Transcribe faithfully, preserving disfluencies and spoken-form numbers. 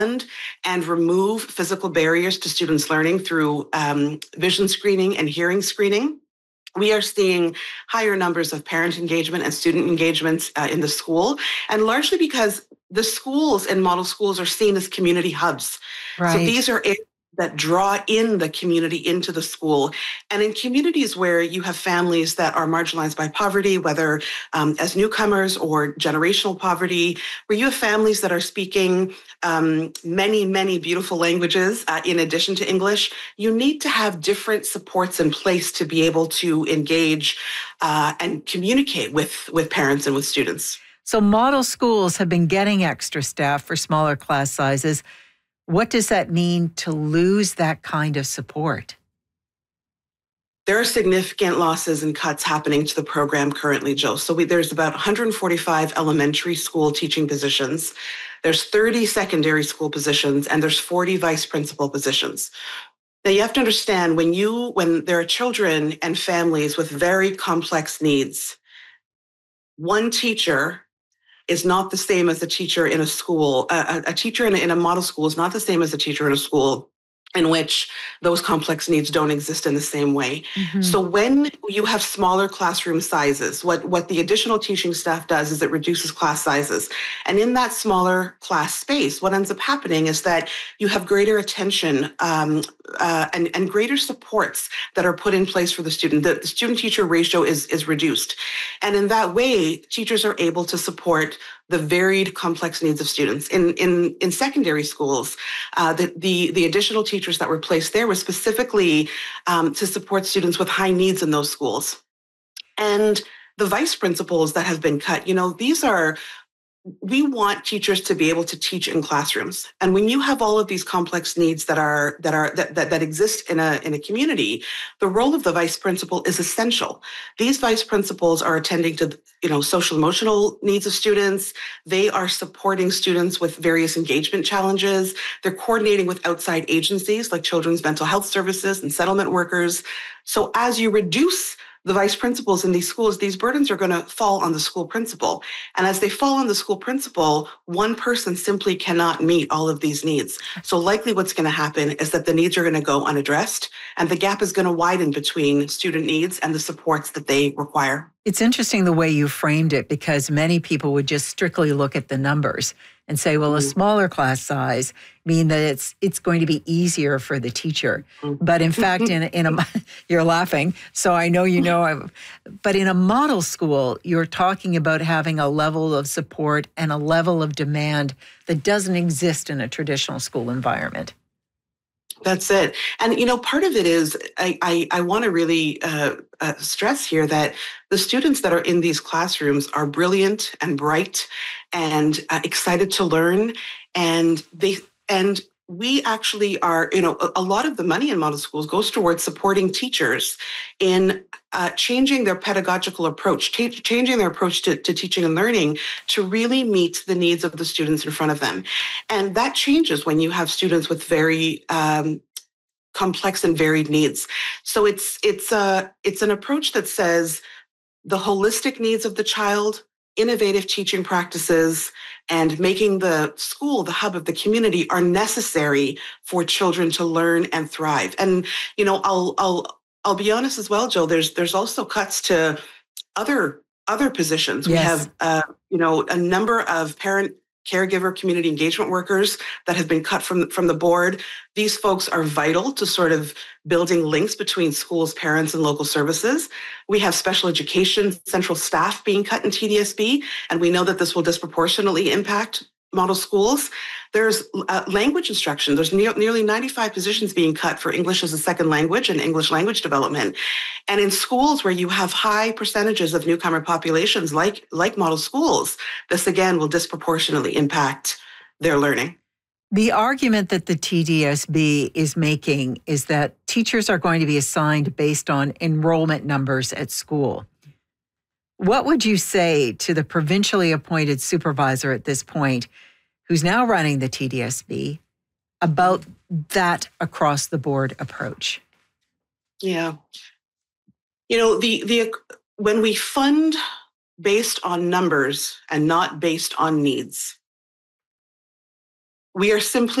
and remove physical barriers to students' learning through um, vision screening and hearing screening. We are seeing higher numbers of parent engagement and student engagements uh, in the school, and largely because the schools and model schools are seen as community hubs. Right. So these are areas that draw in the community into the school. And in communities where you have families that are marginalized by poverty, whether um, as newcomers or generational poverty, where you have families that are speaking um, many, many beautiful languages uh, in addition to English, you need to have different supports in place to be able to engage uh, and communicate with, with parents and with students. So model schools have been getting extra staff for smaller class sizes. What does that mean to lose that kind of support? There are significant losses and cuts happening to the program currently, Jill. So we, there's about one hundred forty-five elementary school teaching positions. There's thirty secondary school positions, and there's forty vice principal positions. Now you have to understand when you when there are children and families with very complex needs, one teacher is not the same as a teacher in a school. A, a teacher in a, in a model school is not the same as a teacher in a school in which those complex needs don't exist in the same way. Mm-hmm. So when you have smaller classroom sizes, what, what the additional teaching staff does is it reduces class sizes. And in that smaller class space, what ends up happening is that you have greater attention um, uh, and, and greater supports that are put in place for the student. The, the student-teacher ratio is, is reduced. And in that way, teachers are able to support the varied complex needs of students. In, in, in secondary schools, uh, the, the, the additional teachers that were placed there were specifically um, to support students with high needs in those schools. And the vice principals that have been cut, you know, these are, we want teachers to be able to teach in classrooms. And when you have all of these complex needs that are that are that, that, that exist in a in a community, the role of the vice principal is essential. These vice principals are attending to, you know, social emotional needs of students. They are supporting students with various engagement challenges. They're coordinating with outside agencies like Children's Mental Health Services and settlement workers. So as you reduce the vice principals in these schools, these burdens are going to fall on the school principal. And as they fall on the school principal, one person simply cannot meet all of these needs. So likely what's going to happen is that the needs are going to go unaddressed, and the gap is going to widen between student needs and the supports that they require. It's interesting the way you framed it, because many people would just strictly look at the numbers and say, well, a smaller class size mean that it's it's going to be easier for the teacher. But in fact, in, in a, you're laughing, so I know you know, but in a model school, you're talking about having a level of support and a level of demand that doesn't exist in a traditional school environment. That's it. And, you know, part of it is I, I, I want to really uh, uh, stress here that the students that are in these classrooms are brilliant and bright and uh, excited to learn. And they and we actually are, you know, a, a lot of the money in model schools goes towards supporting teachers in uh, changing their pedagogical approach, t- changing their approach to, to teaching and learning to really meet the needs of the students in front of them. And that changes when you have students with very um, complex and varied needs. So it's it's a it's an approach that says the holistic needs of the child, innovative teaching practices, and making the school the hub of the community are necessary for children to learn and thrive. And, you know, I'll I'll I'll be honest as well, Jill, there's there's also cuts to other other positions. Yes. We have uh, you know, a number of parent caregiver community engagement workers that have been cut from, from the board. These folks are vital to sort of building links between schools, parents, and local services. We have special education central staff being cut in T D S B, and we know that this will disproportionately impact model schools. There's uh, language instruction. There's ne- nearly ninety-five positions being cut for English as a second language and English language development. And in schools where you have high percentages of newcomer populations like, like model schools, this again will disproportionately impact their learning. The argument that the T D S B is making is that teachers are going to be assigned based on enrollment numbers at school. What would you say to the provincially appointed supervisor at this point, who's now running the T D S B, about that across the board approach? Yeah. You know, the the when we fund based on numbers and not based on needs, we are simply